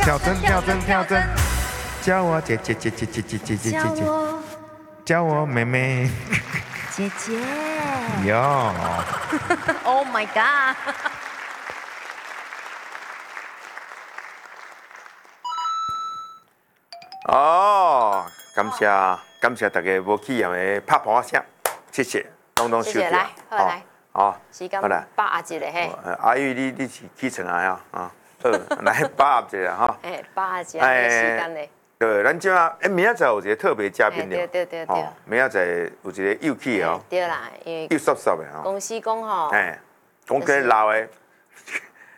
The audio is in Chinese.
跳针跳针跳针，叫我姐姐姐姐姐姐姐姐姐姐，叫我妹妹姐姐。 哟。 Oh my god！ 哦，感谢大家无起嫌的拍拍声，谢谢，拢收掉。 来，好来， 好， 时间8一个嘿。 阿玉，你是起床啊呀？啊，好，来8一个哈。 8一个时间嘞。 对，咱即啊，明仔载有一个特别嘉宾了。 对。 明仔载有一个幼气的哦。 对啦，因为幼湿湿的吼。 公司讲吼。 讲个老的，